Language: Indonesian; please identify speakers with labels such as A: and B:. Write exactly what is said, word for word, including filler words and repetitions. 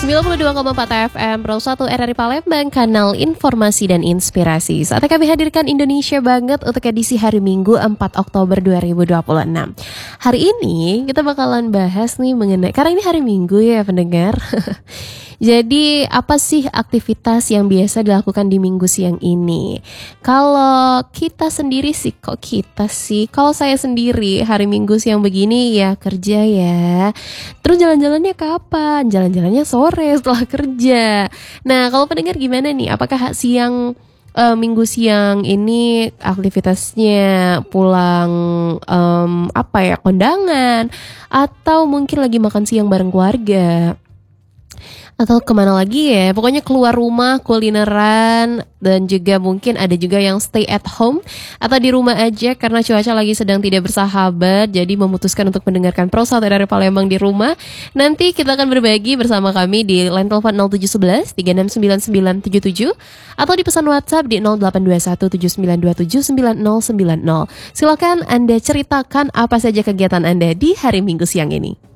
A: sembilan puluh dua koma empat F M Pro satu R R I Palembang, kanal informasi dan inspirasi. Saatnya kami hadirkan Indonesia Banget untuk edisi hari Minggu empat Oktober dua ribu dua puluh enam. Hari ini kita bakalan bahas nih mengenai, karena ini hari Minggu ya pendengar. Jadi apa sih aktivitas yang biasa dilakukan di minggu siang ini? Kalau kita sendiri sih, kok kita sih? Kalau saya sendiri hari Minggu siang begini ya kerja ya. Terus jalan-jalannya kapan? Jalan-jalannya sore setelah kerja. Nah kalau pendengar gimana nih? Apakah siang uh, minggu siang ini aktivitasnya pulang um, apa ya kondangan? Atau mungkin lagi makan siang bareng keluarga? Atau kemana lagi ya, pokoknya keluar rumah, kulineran, dan juga mungkin ada juga yang stay at home atau di rumah aja karena cuaca lagi sedang tidak bersahabat, jadi memutuskan untuk mendengarkan Pro satu dari Palembang di rumah. Nanti kita akan berbagi bersama kami di line telepon nol tujuh satu satu tiga enam sembilan sembilan tujuh tujuh atau di pesan WhatsApp di nol delapan dua satu tujuh sembilan dua tujuh sembilan nol sembilan nol. Silakan Anda ceritakan apa saja kegiatan Anda di hari Minggu siang ini.